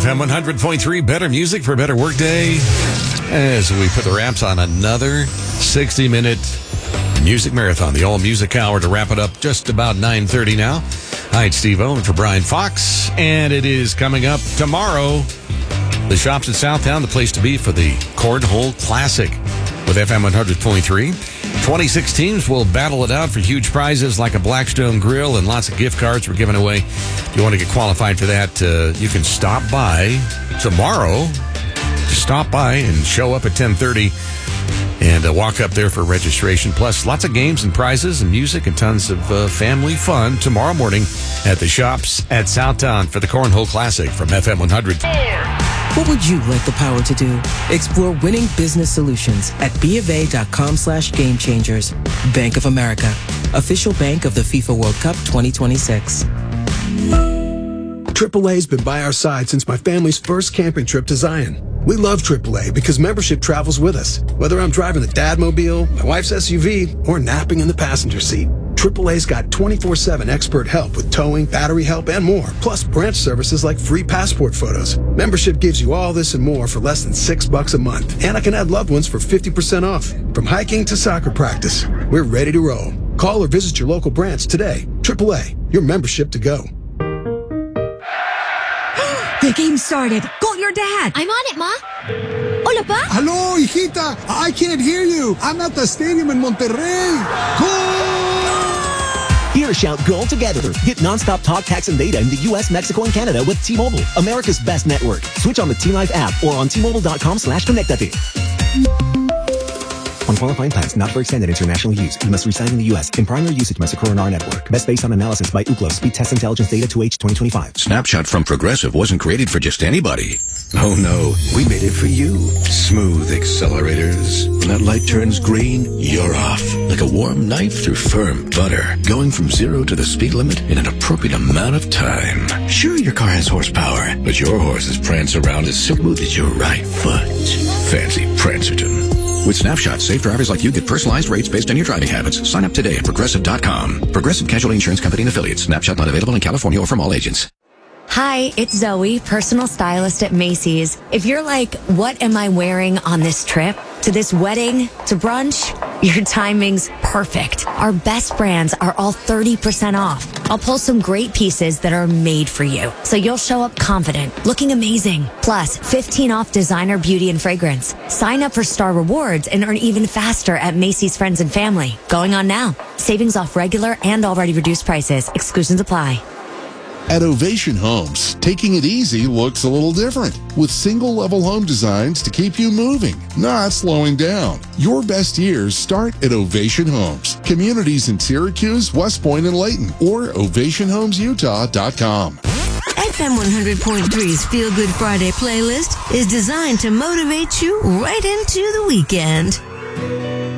FM 100.3, better music for a better workday. As we put the wraps on another 60-minute music marathon, the All Music Hour, to wrap it up just about 9:30 now. Hi, it's Steve Owen for Brian Fox, and it is coming up tomorrow. The Shops at Southtown, the place to be for the Cornhole Classic with FM 100.3. 26 teams will battle it out for huge prizes like a Blackstone grill and lots of gift cards we're giving away. If you want to get qualified for that, you can stop by tomorrow. Just stop by and show up at 10:30 and walk up there for registration. Plus, lots of games and prizes and music and tons of family fun tomorrow morning at the Shops at Southtown for the Cornhole Classic from FM 100. What would you like the power to do? Explore winning business solutions at BofA.com/gamechangers. Bank of America, official bank of the FIFA World Cup 2026. AAA's been by our side since my family's first camping trip to Zion. We love AAA because membership travels with us. Whether I'm driving the Dadmobile, my wife's SUV, or napping in the passenger seat, AAA's got 24/7 expert help with towing, battery help, and more. Plus branch services like free passport photos. Membership gives you all this and more for less than $6 a month. And I can add loved ones for 50% off. From hiking to soccer practice, we're ready to roll. Call or visit your local branch today. AAA, your membership to go. The game started. Call your dad. I'm on it, Ma. Hola, Pa. Hello, hijita. I can't hear you. I'm at the stadium in Monterrey. Hear shout goal together. Get nonstop talk, text, and data in the U.S., Mexico, and Canada with T-Mobile, America's best network. Switch on the T-Life app or on T-Mobile.com/connectate. On qualifying plans not for extended international use, you must reside in the U.S. In primary usage must occur on our network. Best based on analysis by Ookla. Speed test intelligence data 2H 2025. Snapshot from Progressive wasn't created for just anybody. Oh no, we made it for you. Smooth accelerators. When that light turns green, you're off. Like a warm knife through firm butter. Going from 0 to the speed limit in an appropriate amount of time. Sure, your car has horsepower, but your horses prance around as smooth as your right foot. Fancy Prancerton. With Snapshot, safe drivers like you get personalized rates based on your driving habits. Sign up today at Progressive.com. Progressive Casualty Insurance Company and Affiliates. Snapshot not available in California or from all agents. Hi, it's Zoe, personal stylist at Macy's. If you're like, what am I wearing on this trip? To this wedding? To brunch? Your timing's perfect. Our best brands are all 30% off. I'll pull some great pieces that are made for you, so you'll show up confident, looking amazing. Plus, 15 off designer beauty and fragrance. Sign up for Star Rewards and earn even faster at Macy's Friends and Family. Going on now. Savings off regular and already reduced prices. Exclusions apply. At Ovation Homes, taking it easy looks a little different, with single-level home designs to keep you moving, not slowing down. Your best years start at Ovation Homes. Communities in Syracuse, West Point, and Layton, or ovationhomesutah.com. FM 100.3's Feel Good Friday playlist is designed to motivate you right into the weekend.